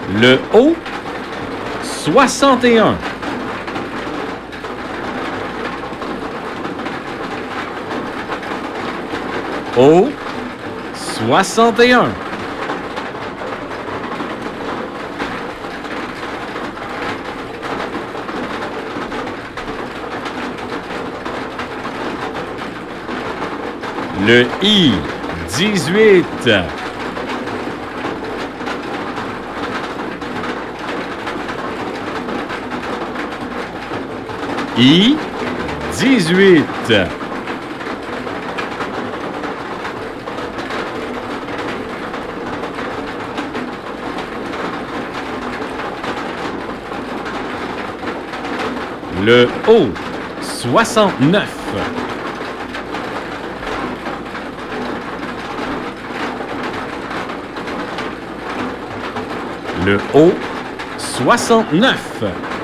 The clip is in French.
Le haut, 61. Haut, 61. Le I, 18. I, 18. Le O, 69. Le O, 69.